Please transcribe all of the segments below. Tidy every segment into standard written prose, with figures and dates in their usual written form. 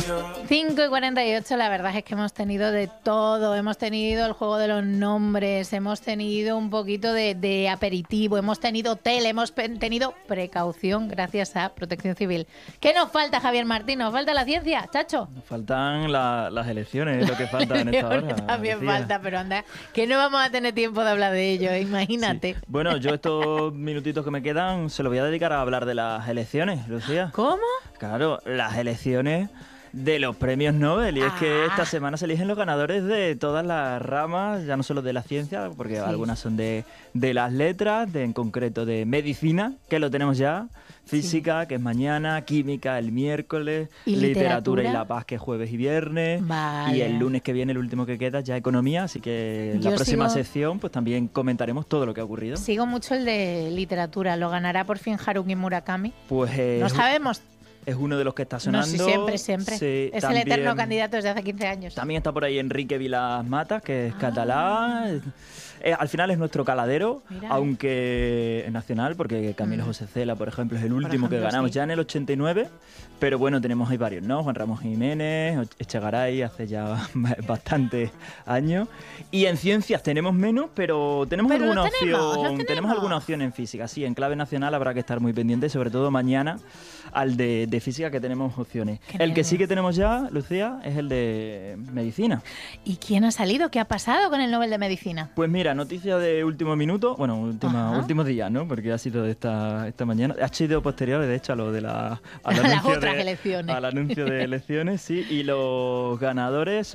5:48, la verdad es que hemos tenido de todo. Hemos tenido el juego de los nombres, hemos tenido un poquito de aperitivo, hemos tenido tele, hemos tenido precaución gracias a Protección Civil. ¿Qué nos falta, Javier Martín? ¿Nos falta la ciencia, chacho? Nos faltan las elecciones, es lo que falta en esta hora. También Lucía. falta, pero anda, que no vamos a tener tiempo de hablar de ello, imagínate. Sí. Bueno, yo estos minutitos que me quedan se los voy a dedicar a hablar de las elecciones, Lucía. ¿Cómo? Claro, las elecciones de los premios Nobel. Y es que esta semana se eligen los ganadores de todas las ramas, ya no solo de la ciencia, porque algunas son de las letras, en concreto de medicina, que lo tenemos ya, física, que es mañana, química el miércoles, ¿Y literatura y la paz, que es jueves y viernes, Vale. y el lunes que viene, el último que queda, ya economía, así que en Yo la próxima sigo- sección pues también comentaremos todo lo que ha ocurrido. Sigo mucho el de literatura. ¿Lo ganará por fin Haruki Murakami? Pues No sabemos. es uno de los que está sonando. No, sí, siempre. Sí, Es también, el eterno candidato desde hace 15 años. También está por ahí Enrique Vilas Matas, que es catalán. Al final es nuestro caladero, Mira. aunque es nacional, porque Camilo José Cela, por ejemplo, es el último que ejemplo, ganamos sí. ya en el 89. Pero bueno, tenemos ahí varios, ¿no? Juan Ramón Jiménez, Echegaray, hace ya bastantes años. Y en ciencias tenemos menos, pero tenemos Pero alguna lo tenemos, lo opción. tenemos. Tenemos alguna opción en física. Sí, en clave nacional habrá que estar muy pendiente, sobre todo mañana al de física, que tenemos opciones. Qué El que sí nervios. que tenemos ya, Lucía, es el de medicina. ¿Y quién ha salido? ¿Qué ha pasado con el Nobel de Medicina? Pues mira, noticia de último minuto, bueno, Ajá. últimos días, ¿no? Porque ha sido de esta mañana. Ha sido posterior, de hecho, a lo de al A las anuncio otras elecciones. Al anuncio de elecciones, sí. Y los ganadores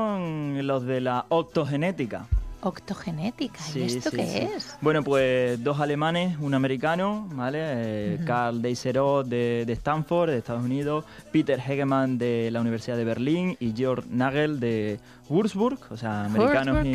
son los de la optogenética. Octogenética. Sí, ¿Y esto sí, qué sí. es? Bueno, pues dos alemanes, un americano, ¿vale? Carl Deisserot de Stanford, de Estados Unidos, Peter Hegemann de la Universidad de Berlín y Georg Nagel de Würzburg, o sea, americanos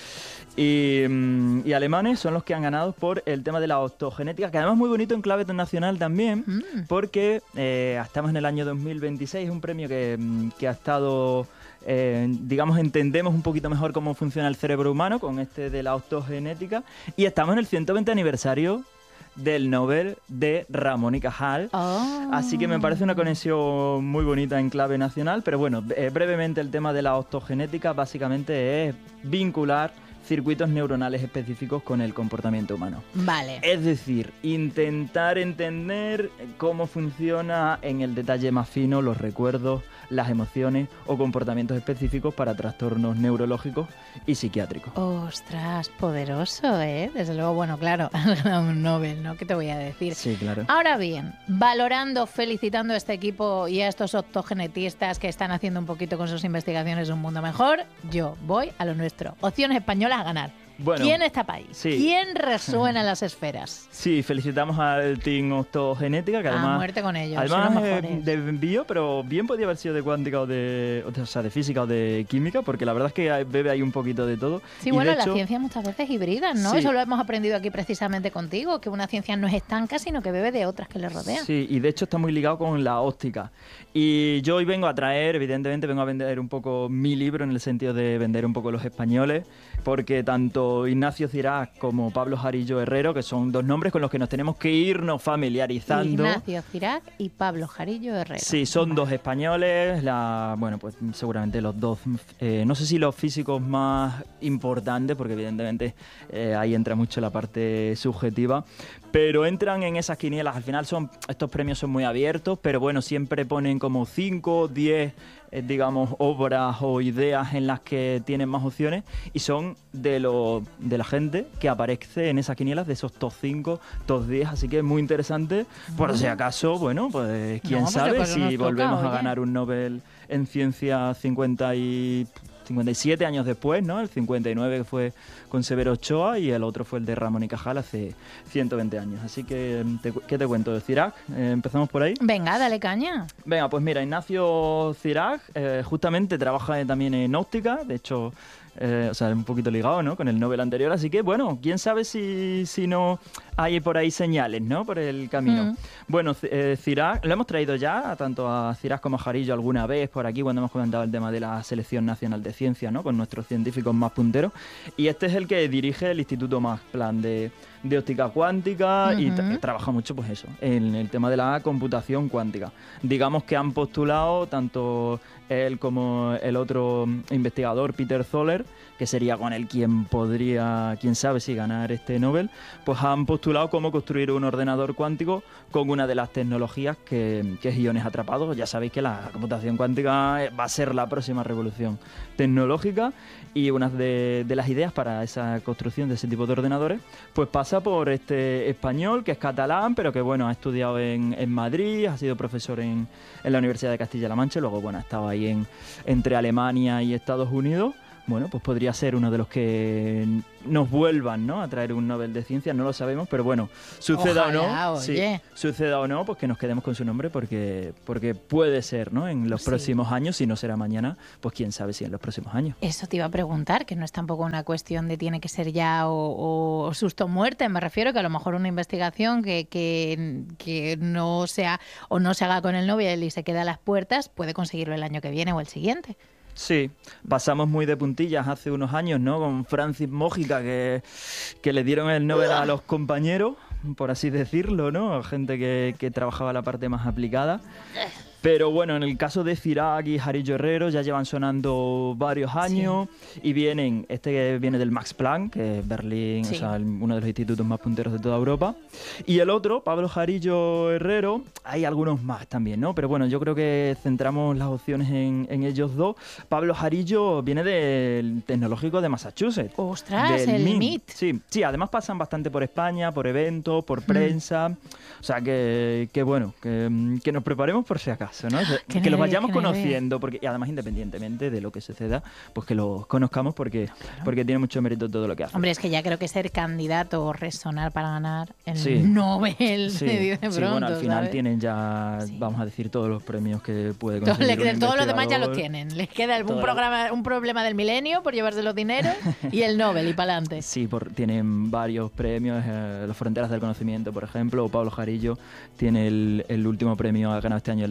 y alemanes son los que han ganado por el tema de la optogenética, que además es muy bonito en clave nacional también, porque estamos en el año 2026, es un premio que ha estado... digamos, entendemos un poquito mejor cómo funciona el cerebro humano con este de la optogenética, y estamos en el 120 aniversario del Nobel de Ramón y Cajal. Oh. Así que me parece una conexión muy bonita en clave nacional, pero bueno, brevemente el tema de la optogenética básicamente es vincular circuitos neuronales específicos con el comportamiento humano. Vale. Es decir, intentar entender cómo funciona en el detalle más fino los recuerdos, las emociones o comportamientos específicos para trastornos neurológicos y psiquiátricos. Ostras, poderoso, ¿eh? Desde luego, bueno, claro, un Nobel, ¿no? ¿Qué te voy a decir? Sí, claro. Ahora bien, valorando, felicitando a este equipo y a estos octogenetistas que están haciendo un poquito con sus investigaciones un mundo mejor, yo voy a lo nuestro. Opciones españolas a ganar. Bueno, ¿Quién está para ahí? sí. ¿Quién resuena en las esferas? Sí, felicitamos al Team Optogenética, que además... A muerte con ellos, Además son los mejores. de bio, pero bien podía haber sido de cuántica o sea, de física o de química, porque la verdad es que bebe ahí un poquito de todo. Sí, Y bueno, de la hecho, ciencia muchas veces híbrida, ¿no? Sí. Eso lo hemos aprendido aquí precisamente contigo, que una ciencia no es estanca, sino que bebe de otras que le rodean. Sí, y de hecho está muy ligado con la óptica. Y yo hoy vengo a traer, evidentemente, vengo a vender un poco mi libro en el sentido de vender un poco los españoles, porque tanto Ignacio Cirac como Pablo Jarillo Herrero, que son dos nombres con los que nos tenemos que irnos familiarizando. Ignacio Cirac y Pablo Jarillo Herrero. Sí, son dos españoles, bueno, pues seguramente los dos, no sé si los físicos más importantes, porque evidentemente ahí entra mucho la parte subjetiva, pero entran en esas quinielas. Al final estos premios son muy abiertos, pero bueno, siempre ponen como 5, 10, digamos, obras o ideas en las que tienen más opciones, y son de la gente que aparece en esas quinielas de esos top 5, top 10, así que es muy interesante, por si acaso, bueno, pues quién pues sabe nos si toca, volvemos a oye. ganar un Nobel en ciencia 57 años después, ¿no? El 59 que fue con Severo Ochoa y el otro fue el de Ramón y Cajal hace 120 años. Así que, ¿qué te cuento de Cirac? ¿Empezamos por ahí? Venga, dale caña. Venga, pues mira, Ignacio Cirac justamente trabaja también en óptica, de hecho o sea, un poquito ligado, ¿no? Con el Nobel anterior, así que, bueno, quién sabe si no hay por ahí señales, ¿no? Por el camino. Bueno, Cirac, lo hemos traído ya, tanto a Cirac como a Jarillo alguna vez por aquí, cuando hemos comentado el tema de la Selección Nacional de Ciencia, ¿no? Con nuestros científicos más punteros. Y este es el que dirige el Instituto Max Planck de óptica cuántica y trabaja mucho, pues eso, en el tema de la computación cuántica. Digamos que han postulado tanto él como el otro investigador, Peter Zoller, que sería con él quien podría, quién sabe si ganar este Nobel, pues han postulado cómo construir un ordenador cuántico con una de las tecnologías que es iones atrapados. Ya sabéis que la computación cuántica va a ser la próxima revolución tecnológica, y una de las ideas para esa construcción de ese tipo de ordenadores pues pasa por este español que es catalán, pero que bueno, ha estudiado en Madrid, ha sido profesor en la Universidad de Castilla-La Mancha, luego bueno, ha estado ahí entre Alemania y Estados Unidos. Bueno, pues podría ser uno de los que nos vuelvan, ¿no?, a traer un Nobel de Ciencias, no lo sabemos, pero bueno, suceda Ojalá, o no, sí, suceda o no, pues que nos quedemos con su nombre porque puede ser, ¿no?, en los próximos años, si no será mañana, pues quién sabe si en los próximos años. Eso te iba a preguntar, que no es tampoco una cuestión de tiene que ser ya o susto o muerte, me refiero que a lo mejor una investigación que no sea o no se haga con el Nobel y se queda a las puertas, puede conseguirlo el año que viene o el siguiente. Sí, pasamos muy de puntillas hace unos años, ¿no?, con Francis Mójica, que le dieron el Nobel a los compañeros, por así decirlo, ¿no?, gente que trabajaba la parte más aplicada. Pero bueno, en el caso de Cirac y Jarillo Herrero ya llevan sonando varios años, y este viene del Max Planck, que es Berlín, o sea, uno de los institutos más punteros de toda Europa. Y el otro, Pablo Jarillo Herrero, hay algunos más también, ¿no? Pero bueno, yo creo que centramos las opciones en ellos dos. Pablo Jarillo viene del Tecnológico de Massachusetts. ¡Ostras, el MIT! Sí, además pasan bastante por España, por eventos, por prensa. O sea, que bueno, que nos preparemos por si acaso, ¿no? Que los vayamos conociendo, y además independientemente de lo que suceda, pues que los conozcamos porque tiene mucho mérito todo lo que hace. Hombre, es que ya creo que ser candidato o resonar para ganar el Nobel me dice pronto, bueno, al final ¿sabes? Tienen ya, vamos a decir, todos los premios que puede conseguir todos los demás ya los tienen. Les queda un problema del milenio por llevarse los dineros y el Nobel y para adelante. Sí, tienen varios premios, las Fronteras del Conocimiento, por ejemplo, o Pablo Jarillo tiene el último premio, ha ganado este año el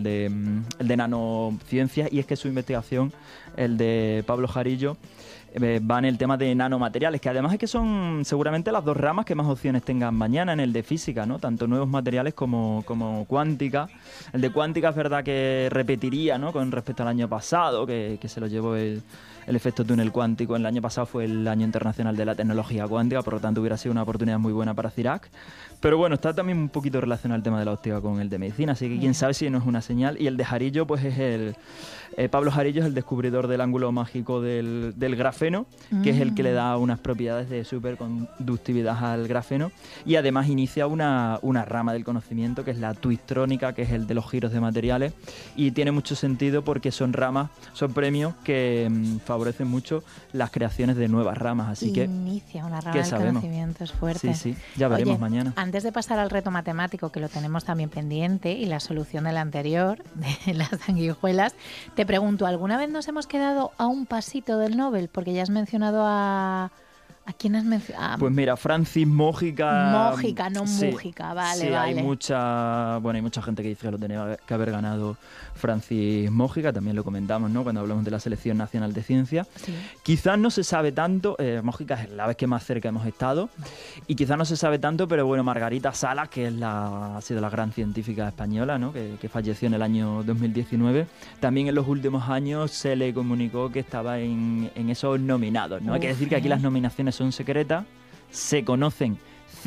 de nanociencias, y es que su investigación, el de Pablo Jarillo, va en el tema de nanomateriales, que además es que son seguramente las dos ramas que más opciones tengan mañana en el de física, ¿no? Tanto nuevos materiales como cuántica. El de cuántica es verdad que repetiría, ¿no?, con respecto al año pasado, que se lo llevó el efecto túnel cuántico. El año pasado fue el Año Internacional de la Tecnología Cuántica, por lo tanto hubiera sido una oportunidad muy buena para Cirac. Pero bueno, está también un poquito relacionado el tema de la óptica con el de medicina, así que quién sabe si no es una señal. Y el de Jarillo, pues es Pablo Jarillo es el descubridor del ángulo mágico del grafeno, que es el que le da unas propiedades de superconductividad al grafeno, y además inicia una rama del conocimiento que es la twistrónica, que es el de los giros de materiales, y tiene mucho sentido porque son premios que favorecen mucho las creaciones de nuevas ramas, así que inicia una rama del conocimiento, es fuerte. Sí, ya veremos mañana. Antes de pasar al reto matemático, que lo tenemos también pendiente, y la solución del anterior, de las sanguijuelas, te pregunto, ¿alguna vez nos hemos quedado a un pasito del Nobel? Porque ya has mencionado ¿a quién has mencionado? Pues mira, Francis Mójica. Mójica, no Mújica, vale, sí, vale. Hay mucha gente que dice que lo tenía que haber ganado Francis Mójica, también lo comentamos, ¿no?, cuando hablamos de la Selección Nacional de Ciencia. Sí. Quizás no se sabe tanto, Mójica es la vez que más cerca hemos estado, y quizás no se sabe tanto, pero bueno, Margarita Salas, que ha sido la gran científica española, ¿no?, que falleció en el año 2019, también en los últimos años se le comunicó que estaba en esos nominados, ¿no? Hay que decir que aquí las nominaciones son secretas, se conocen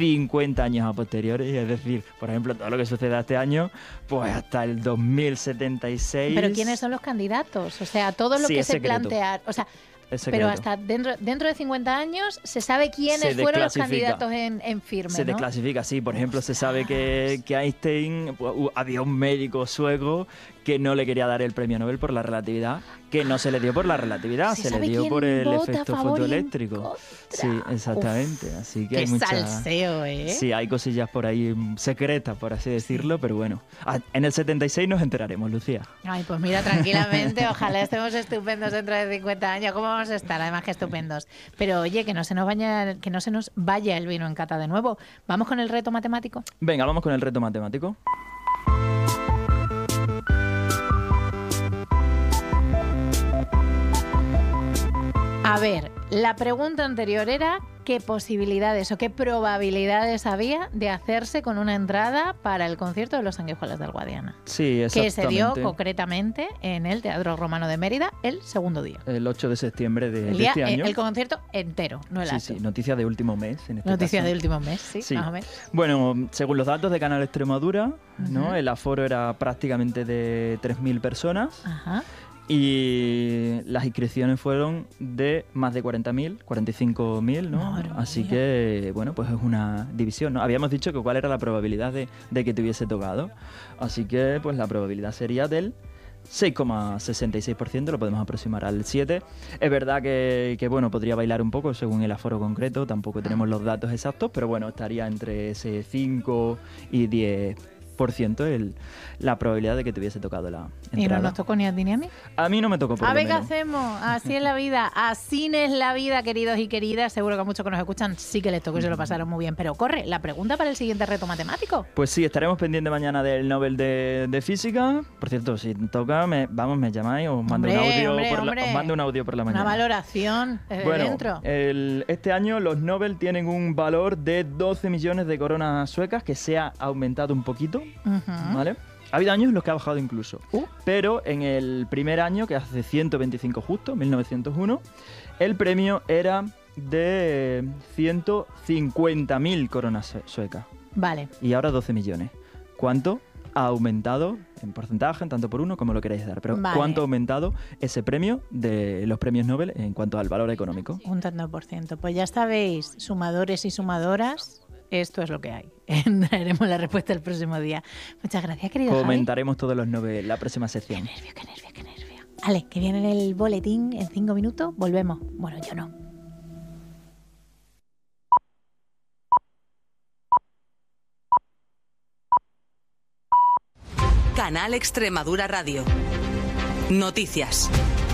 50 años a posteriori, es decir, por ejemplo, todo lo que suceda este año, pues hasta el 2076. ¿Pero quiénes son los candidatos? O sea, todo lo que se plantea, o sea, pero hasta dentro de 50 años se sabe quiénes fueron los candidatos en firme, Se desclasifica, sí. Por ejemplo, se sabe que Einstein, había un médico sueco que no le quería dar el premio Nobel por la relatividad, que no se le dio por la relatividad, ¿Se se le sabe dio quién por el vota a efecto favor y en fotoeléctrico. contra? Sí, exactamente. Así que Qué hay muchas... salseo, ¿eh? Sí, hay cosillas por ahí secretas, por así decirlo, pero bueno. En el 76 nos enteraremos, Lucía. Ay, pues mira, tranquilamente, ojalá estemos estupendos dentro de 50 años. ¿Cómo vamos a estar? Además que estupendos. Pero oye, que no se nos vaya el vino en cata de nuevo. ¿Vamos con el reto matemático? Venga, vamos con el reto matemático. A ver, la pregunta anterior era qué posibilidades o qué probabilidades había de hacerse con una entrada para el concierto de Los Sanguijuelas del Guadiana. Sí, exactamente. Que se dio concretamente en el Teatro Romano de Mérida el segundo día. El 8 de septiembre de día, este año. El concierto entero, no el acto. Sí, noticia de último mes. En este noticia caso. de último mes, sí, más o menos. Bueno, según los datos de Canal Extremadura, ¿no? El aforo era prácticamente de 3.000 personas. Ajá. Y las inscripciones fueron de más de 40.000, 45.000, ¿no? Madre Así mía. que, bueno, pues es una división, ¿no? Habíamos dicho que cuál era la probabilidad de que te hubiese tocado. Así que, pues la probabilidad sería del 6,66%, lo podemos aproximar al 7%. Es verdad que, bueno, podría bailar un poco según el aforo concreto, tampoco tenemos los datos exactos, pero bueno, estaría entre ese 5 y 10%. La probabilidad de que te hubiese tocado la entrada. ¿Y no nos tocó ni a ti ni a mí? A mí no me tocó, por A lo ver qué menos. hacemos. Así es la vida. Así es la vida, queridos y queridas. Seguro que a muchos que nos escuchan sí que les tocó y se lo pasaron muy bien. Pero corre, la pregunta para el siguiente reto matemático. Pues sí, estaremos pendientes mañana del Nobel de Física. Por cierto, si toca, me llamáis o os mando un audio os mando un audio por la mañana. Una valoración desde Bueno, dentro. este año los Nobel tienen un valor de 12 millones de coronas suecas, que se ha aumentado un poquito, ¿vale? Ha habido años en los que ha bajado incluso. Pero en el primer año, que hace 125 justo, 1901, el premio era de 150.000 coronas suecas. Vale. Y ahora 12 millones. ¿Cuánto ha aumentado en porcentaje, tanto por uno como lo queréis dar? Pero Vale. ¿cuánto ha aumentado ese premio de los premios Nobel en cuanto al valor económico? Un tanto por ciento. Pues ya sabéis, sumadores y sumadoras, esto es lo que hay. Daremos la respuesta el próximo día. Muchas gracias, querido Javi. Comentaremos todos los Nobel la próxima sección. Qué nervio, qué nervio, qué nervio. Vale, que viene el boletín en 5 minutos. Volvemos. Bueno, yo no. Canal Extremadura Radio. Noticias.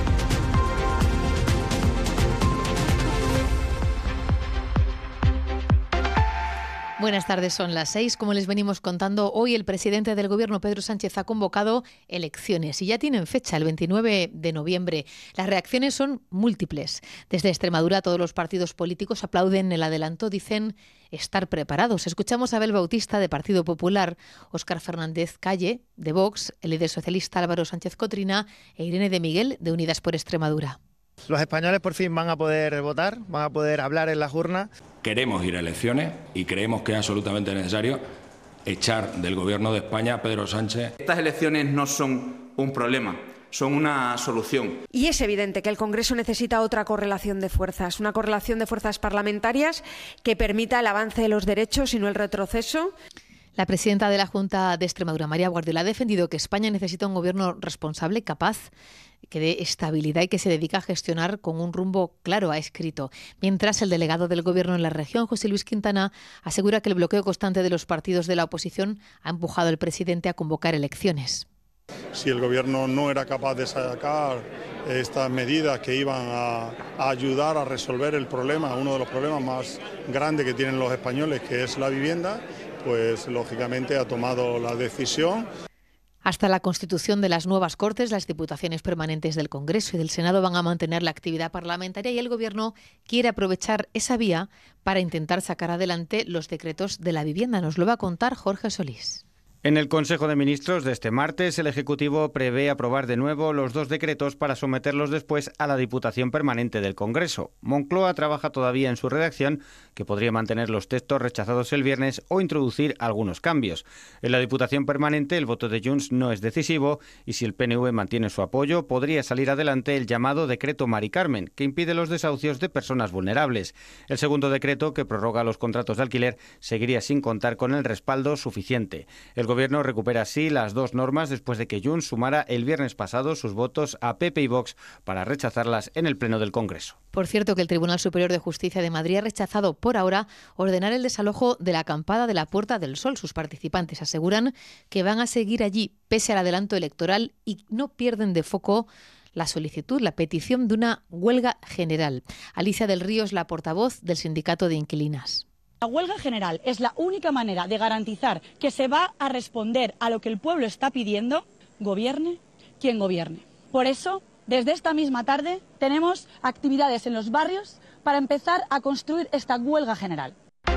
Buenas tardes, son las 6. Como les venimos contando, hoy el presidente del Gobierno, Pedro Sánchez, ha convocado elecciones y ya tienen fecha, el 29 de noviembre. Las reacciones son múltiples. Desde Extremadura, todos los partidos políticos aplauden el adelanto, dicen estar preparados. Escuchamos a Abel Bautista, de Partido Popular, Óscar Fernández Calle, de Vox, el líder socialista Álvaro Sánchez Cotrina e Irene de Miguel, de Unidas por Extremadura. Los españoles por fin van a poder votar, van a poder hablar en las urnas. Queremos ir a elecciones y creemos que es absolutamente necesario echar del Gobierno de España a Pedro Sánchez. Estas elecciones no son un problema, son una solución. Y es evidente que el Congreso necesita otra correlación de fuerzas, una correlación de fuerzas parlamentarias que permita el avance de los derechos y no el retroceso. La presidenta de la Junta de Extremadura, María Guardiola, ha defendido que España necesita un gobierno responsable, capaz, que dé estabilidad y que se dedique a gestionar con un rumbo claro, ha escrito. Mientras, el delegado del Gobierno en la región, José Luis Quintana, asegura que el bloqueo constante de los partidos de la oposición ha empujado al presidente a convocar elecciones. Si el Gobierno no era capaz de sacar estas medidas que iban a ayudar a resolver el problema, uno de los problemas más grandes que tienen los españoles, que es la vivienda, pues lógicamente ha tomado la decisión. Hasta la constitución de las nuevas Cortes, las diputaciones permanentes del Congreso y del Senado van a mantener la actividad parlamentaria y el Gobierno quiere aprovechar esa vía para intentar sacar adelante los decretos de la vivienda. Nos lo va a contar Jorge Solís. En el Consejo de Ministros de este martes, el Ejecutivo prevé aprobar de nuevo los dos decretos para someterlos después a la Diputación Permanente del Congreso. Moncloa trabaja todavía en su redacción, que podría mantener los textos rechazados el viernes o introducir algunos cambios. En la Diputación Permanente, el voto de Junts no es decisivo y si el PNV mantiene su apoyo, podría salir adelante el llamado Decreto Mari Carmen, que impide los desahucios de personas vulnerables. El segundo decreto, que prorroga los contratos de alquiler, seguiría sin contar con el respaldo suficiente. El Gobierno recupera así las dos normas después de que Junts sumara el viernes pasado sus votos a PP y Vox para rechazarlas en el Pleno del Congreso. Por cierto, que el Tribunal Superior de Justicia de Madrid ha rechazado por ahora ordenar el desalojo de la acampada de la Puerta del Sol. Sus participantes aseguran que van a seguir allí pese al adelanto electoral y no pierden de foco la solicitud, la petición de una huelga general. Alicia del Río es la portavoz del Sindicato de Inquilinas. La huelga general es la única manera de garantizar que se va a responder a lo que el pueblo está pidiendo, gobierne quien gobierne. Por eso, desde esta misma tarde, tenemos actividades en los barrios para empezar a construir esta huelga general.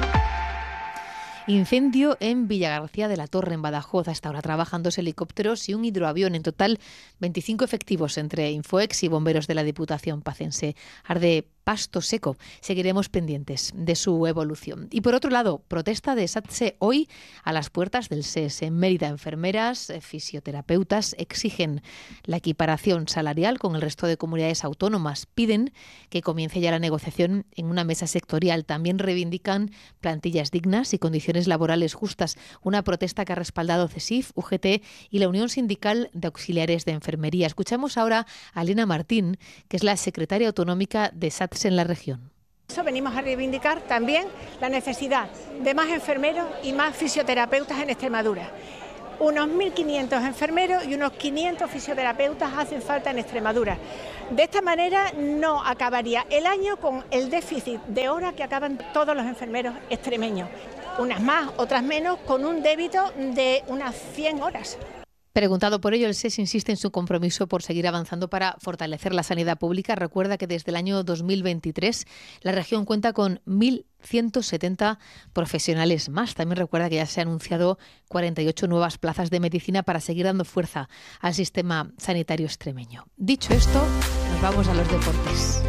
Incendio en Villagarcía de la Torre, en Badajoz. Hasta ahora trabajan 2 helicópteros y un hidroavión. En total, 25 efectivos entre Infoex y bomberos de la Diputación pacense. Arde pasto seco. Seguiremos pendientes de su evolución. Y por otro lado, protesta de SATSE hoy a las puertas del SES. En Mérida, enfermeras, fisioterapeutas exigen la equiparación salarial con el resto de comunidades autónomas. Piden que comience ya la negociación en una mesa sectorial. También reivindican plantillas dignas y condiciones laborales justas. Una protesta que ha respaldado CESIF, UGT y la Unión Sindical de Auxiliares de Enfermería. Escuchamos ahora a Elena Martín, que es la secretaria autonómica de SATSE en la región. Eso venimos a reivindicar también la necesidad de más enfermeros y más fisioterapeutas en Extremadura. Unos 1.500 enfermeros y unos 500 fisioterapeutas hacen falta en Extremadura. De esta manera no acabaría el año con el déficit de horas que acaban todos los enfermeros extremeños. Unas más, otras menos, con un débito de unas 100 horas. Preguntado por ello, el SES insiste en su compromiso por seguir avanzando para fortalecer la sanidad pública. Recuerda que desde el año 2023 la región cuenta con 1.170 profesionales más. También recuerda que ya se han anunciado 48 nuevas plazas de medicina para seguir dando fuerza al sistema sanitario extremeño. Dicho esto, nos vamos a los deportes.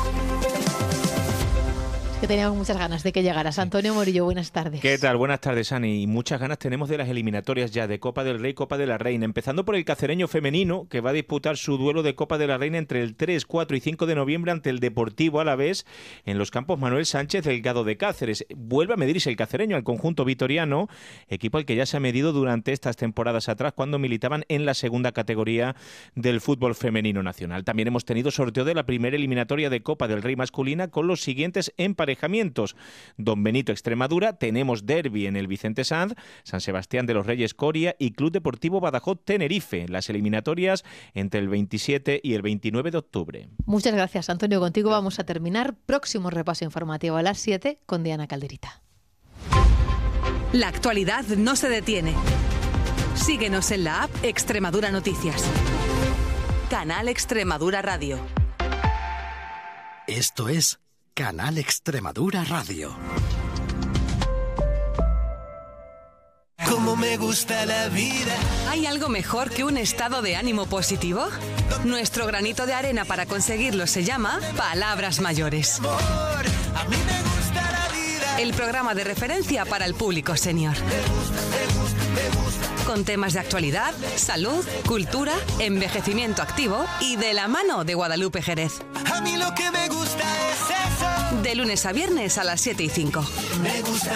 Que teníamos muchas ganas de que llegaras. Antonio Morillo, buenas tardes. ¿Qué tal? Buenas tardes, Ani. Y muchas ganas tenemos de las eliminatorias ya de Copa del Rey, Copa de la Reina. Empezando por el cacereño femenino, que va a disputar su duelo de Copa de la Reina entre el 3, 4 y 5 de noviembre ante el Deportivo Alavés en los campos Manuel Sánchez Delgado de Cáceres. Vuelve a medirse el cacereño al conjunto vitoriano, equipo al que ya se ha medido durante estas temporadas atrás cuando militaban en la segunda categoría del fútbol femenino nacional. También hemos tenido sorteo de la primera eliminatoria de Copa del Rey masculina con los siguientes emparejamientos. Don Benito Extremadura, tenemos derbi en el Vicente Sanz, San Sebastián de los Reyes Coria y Club Deportivo Badajoz Tenerife, las eliminatorias entre el 27 y el 29 de octubre. Muchas gracias, Antonio. Contigo vamos a terminar. Próximo repaso informativo a las 7 con Diana Calderita. La actualidad no se detiene. Síguenos en la app Extremadura Noticias. Canal Extremadura Radio. Esto es Canal Extremadura Radio. Cómo me gusta la vida. ¿Hay algo mejor que un estado de ánimo positivo? Nuestro granito de arena para conseguirlo se llama Palabras Mayores. A mí me gusta la vida. El programa de referencia para el público senior. Me gusta. Con temas de actualidad, salud, cultura, envejecimiento activo y de la mano de Guadalupe Jerez. A mí lo que me gusta es eso. De lunes a viernes a las 7 y 5. Me gusta